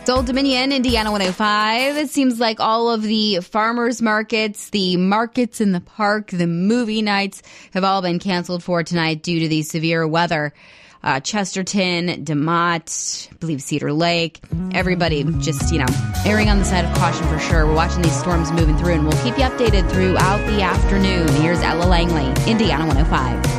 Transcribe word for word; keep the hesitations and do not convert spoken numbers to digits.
Old Dominion, Indiana one oh five. It seems like all of the farmers markets, the markets in the park, the movie nights have all been canceled for tonight due to the severe weather. Uh, Chesterton, DeMott, I believe Cedar Lake, everybody just, you know, erring on the side of caution for sure. We're watching these storms moving through, and we'll keep you updated throughout the afternoon. Here's Ella Langley, Indiana one oh five.